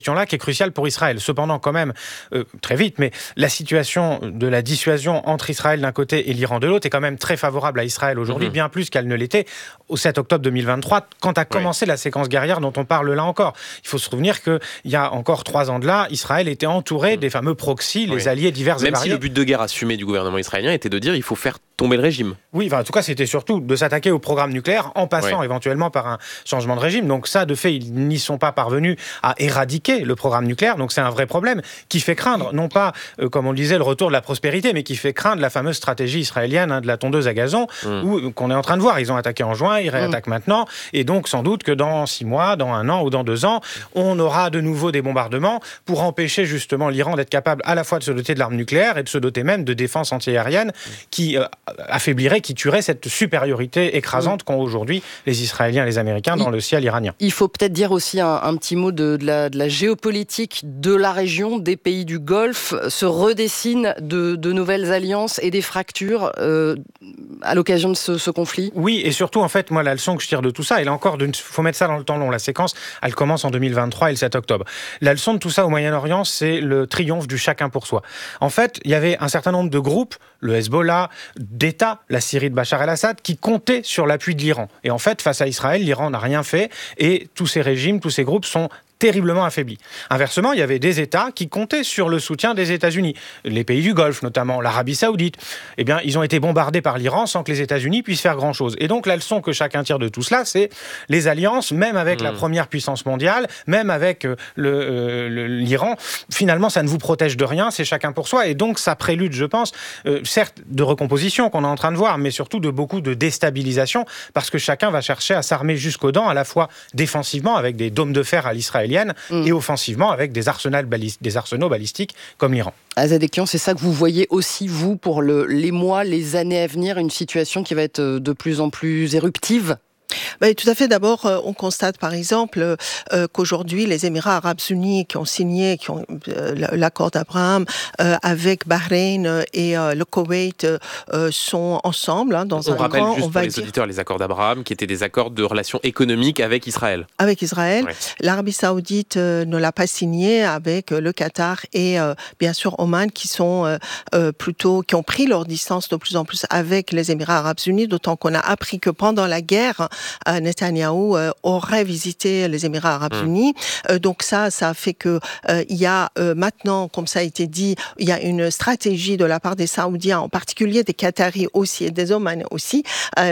question-là qui est cruciale pour Israël. Cependant, quand même, très vite, mais la situation de la dissuasion entre Israël d'un côté et l'Iran de l'autre est quand même très favorable à Israël aujourd'hui, bien plus qu'elle ne l'était au 7 octobre 2023, quand a commencé la séquence guerrière dont on parle là encore. Il faut se souvenir qu'il y a encore 3 ans de là, Israël était entouré des fameux proxys, les alliés divers et variés. Même si le but de guerre assumé du gouvernement israélien était de dire il faut faire tomber le régime. Oui, en tout cas, c'était surtout de s'attaquer au programme nucléaire en passant éventuellement par un changement de régime. Donc ça, de fait, ils n'y sont pas parvenus à éradiquer le programme nucléaire. Donc c'est un vrai problème qui fait craindre, non pas, comme on le disait, le retour de la prospérité, mais qui fait craindre la fameuse stratégie israélienne de la tondeuse à gazon, qu'on est en train de voir. Ils ont attaqué en juin, ils réattaquent maintenant. Et donc, sans doute que dans 6 mois, dans 1 an ou dans 2 ans, on aura de nouveau des bombardements pour empêcher justement l'Iran d'être capable à la fois de se doter de l'arme nucléaire et de se doter même de défense antiaérienne qui affaiblirait, qui tuerait cette supériorité écrasante qu'ont aujourd'hui les Israéliens et les Américains dans le ciel iranien. Il faut peut-être dire aussi un petit mot de la géopolitique de la région, des pays du Golfe. Se redessinent de nouvelles alliances et des fractures à l'occasion de ce conflit. Oui, et surtout, en fait, moi, la leçon que je tire de tout ça, et là encore, il faut mettre ça dans le temps long. La séquence, elle commence en 2023 et le 7 octobre. La leçon de tout ça au Moyen-Orient, c'est le triomphe du chacun pour soi. En fait, il y avait un certain nombre de groupes, le Hezbollah, d'États, la Syrie de Bachar el-Assad, qui comptaient sur l'appui de l'Iran. Et en fait, face à Israël, l'Iran n'a rien fait, et tous ces régimes, tous ces groupes sont terriblement affaiblis. Inversement, il y avait des États qui comptaient sur le soutien des États-Unis. Les pays du Golfe, notamment l'Arabie Saoudite. Eh bien, ils ont été bombardés par l'Iran sans que les États-Unis puissent faire grand-chose. Et donc, la leçon que chacun tire de tout cela, c'est les alliances, même avec la première puissance mondiale, même avec l'Iran, finalement, ça ne vous protège de rien, c'est chacun pour soi. Et donc, ça prélude, je pense, certes, de recomposition qu'on est en train de voir, mais surtout de beaucoup de déstabilisation, parce que chacun va chercher à s'armer jusqu'aux dents, à la fois défensivement, avec des dômes de fer à l'israélien, et offensivement avec des arsenaux balistiques comme l'Iran. Azadekian, c'est ça que vous voyez aussi, vous, pour les mois, les années à venir, une situation qui va être de plus en plus éruptive ? Tout à fait. D'abord, on constate par exemple qu'aujourd'hui, les Émirats arabes unis qui ont signé l'accord d'Abraham avec Bahreïn et le Koweït sont ensemble dans un rappelle grand, juste on va pour les auditeurs, les accords d'Abraham qui étaient des accords de relations économiques avec Israël. Avec Israël. Ouais. L'Arabie saoudite ne l'a pas signé avec le Qatar et bien sûr Oman qui sont qui ont pris leur distance de plus en plus avec les Émirats arabes unis, d'autant qu'on a appris que pendant la guerre, Netanyahou aurait visité les Émirats arabes unis. Donc ça fait que il y a maintenant, comme ça a été dit, il y a une stratégie de la part des Saoudiens, en particulier des Qataris aussi et des Omanais aussi,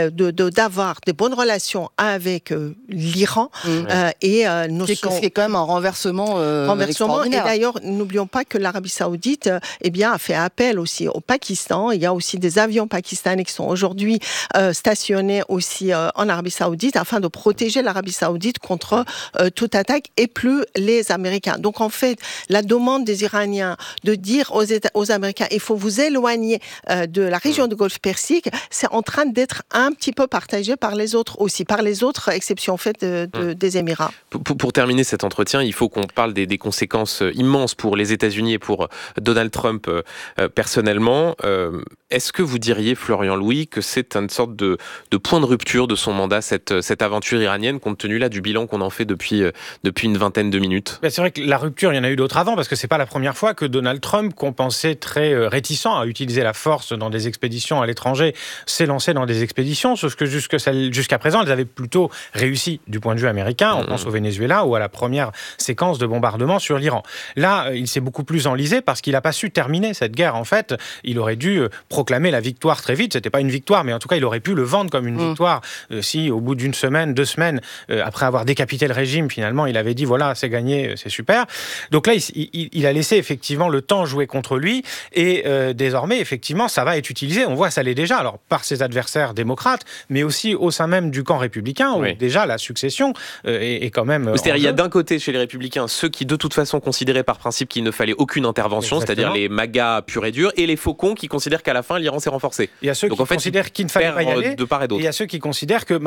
d'avoir des bonnes relations avec l'Iran. Et c'est quand même un renversement extraordinaire. Et d'ailleurs, n'oublions pas que l'Arabie saoudite a fait appel aussi au Pakistan. Il y a aussi des avions pakistanais qui sont aujourd'hui stationnés aussi en Arabie saoudite afin de protéger l'Arabie saoudite contre toute attaque et plus les Américains. Donc en fait, la demande des Iraniens de dire aux Américains il faut vous éloigner de la région du Golfe Persique, c'est en train d'être un petit peu partagé par les autres aussi, par les autres exceptions faites des Émirats. Pour terminer cet entretien, il faut qu'on parle des conséquences immenses pour les États-Unis et pour Donald Trump personnellement. Est-ce que vous diriez, Florian Louis, que c'est une sorte de point de rupture de son mandat, cette aventure iranienne, compte tenu là du bilan qu'on en fait depuis une vingtaine de minutes? C'est vrai que la rupture, il y en a eu d'autres avant, parce que c'est pas la première fois que Donald Trump, qu'on pensait très réticent à utiliser la force dans des expéditions à l'étranger, s'est lancé dans des expéditions, sauf que jusqu'à présent, elles avaient plutôt réussi du point de vue américain. On pense au Venezuela ou à la première séquence de bombardement sur l'Iran. Là, il s'est beaucoup plus enlisé parce qu'il n'a pas su terminer cette guerre. En fait, il aurait dû proclamer la victoire très vite. C'était pas une victoire, mais en tout cas, il aurait pu le vendre comme une victoire si, au bout d'une semaine, 2 semaines, après avoir décapité le régime, finalement, il avait dit voilà, c'est gagné, c'est super. Donc là, il a laissé effectivement le temps jouer contre lui et désormais, effectivement, ça va être utilisé. On voit, ça l'est déjà, alors par ses adversaires démocrates, mais aussi au sein même du camp républicain, où déjà la succession est quand même. C'est-à-dire, il y a d'un côté chez les républicains ceux qui de toute façon considéraient par principe qu'il ne fallait aucune intervention, c'est-à-dire les MAGA purs et durs, et les faucons qui considèrent qu'à la fin l'Iran s'est renforcé. Il y a ceux qui considèrent qu'il ne fallait pas y aller, de part et d'autre. Et il y a ceux qui considèrent que maintenant qu'on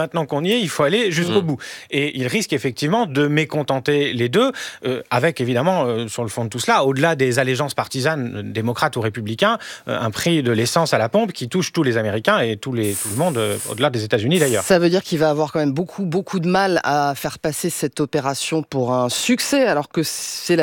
on y est, il faut aller jusqu'au bout. Et il risque effectivement de mécontenter les deux, avec évidemment, sur le fond de tout cela, au-delà des allégeances partisanes, démocrates ou républicains, un prix de l'essence à la pompe qui touche tous les Américains et tout le monde, au-delà des États-Unis d'ailleurs. Ça veut dire qu'il va avoir quand même beaucoup de mal à faire passer cette opération pour un succès, alors que c'est